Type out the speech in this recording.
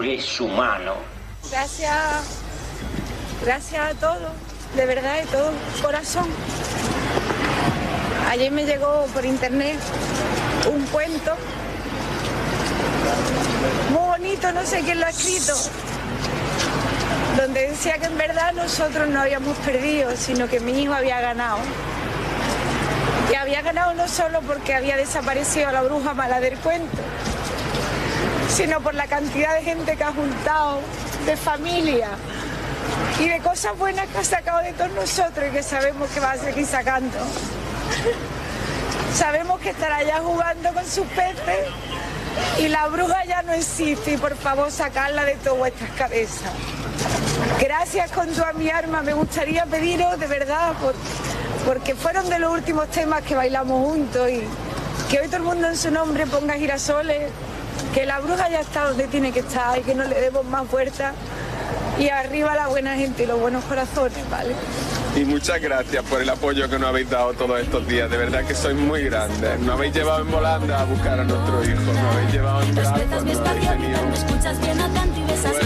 eres humano. Gracias a todos, de verdad, de todo corazón. Ayer me llegó por internet un cuento muy bonito, no sé quién lo ha escrito, donde decía que en verdad nosotros no habíamos perdido, sino que mi hijo había ganado. Y había ganado no solo porque había desaparecido la bruja mala del cuento, sino por la cantidad de gente que ha juntado, de familia y de cosas buenas que ha sacado de todos nosotros y que sabemos que va a seguir sacando. Sabemos que estará ya jugando con sus peces y la bruja ya no existe, y por favor sacarla de todas vuestras cabezas. Gracias con toda mi alma, me gustaría pediros de verdad, porque fueron de los últimos temas que bailamos juntos, y que hoy todo el mundo en su nombre ponga girasoles, que la bruja ya está donde tiene que estar y que no le demos más vueltas, y arriba la buena gente y los buenos corazones, ¿vale? Y muchas gracias por el apoyo que nos habéis dado todos estos días, de verdad que sois muy grandes. Nos habéis llevado en volanda a buscar a nuestro hijo, nos habéis llevado en brazos, nos habéis tenido.